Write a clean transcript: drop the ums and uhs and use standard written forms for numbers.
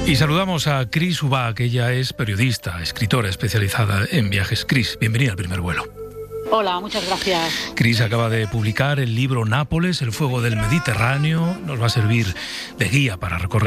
Y saludamos a Cris Ubach, que ella es periodista, escritora especializada en viajes. Cris, bienvenida al Primer Vuelo. Hola, muchas gracias. Cris acaba de publicar el libro Nápoles, el fuego del Mediterráneo. Nos va a servir de guía para recorrer